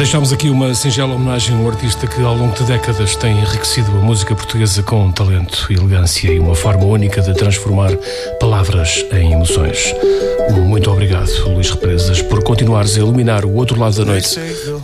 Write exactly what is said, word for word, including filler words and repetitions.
Deixámos aqui uma singela homenagem a um artista que ao longo de décadas tem enriquecido a música portuguesa com talento, elegância e uma forma única de transformar palavras em emoções. Muito obrigado, Luís Represas, por continuares a iluminar o outro lado da noite